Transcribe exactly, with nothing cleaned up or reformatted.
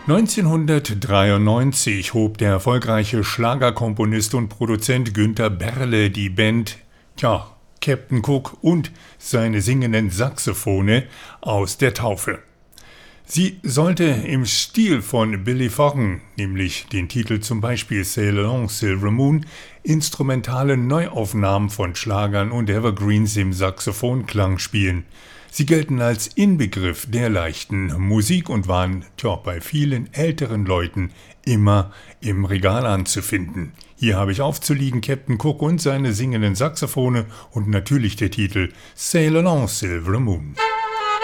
neunzehnhundertdreiundneunzig hob der erfolgreiche Schlagerkomponist und Produzent Günter Berle die Band, tja, Captain Cook und seine singenden Saxophone aus der Taufe. Sie sollte im Stil von Billy Fogan, nämlich den Titel zum Beispiel Sail Along Silver Moon, instrumentale Neuaufnahmen von Schlagern und Evergreens im Saxophonklang spielen. Sie gelten als Inbegriff der leichten Musik und waren tja, bei vielen älteren Leuten immer im Regal anzufinden. Hier habe ich aufzuliegen Captain Cook und seine singenden Saxophone und natürlich der Titel Sail Along Silver Moon.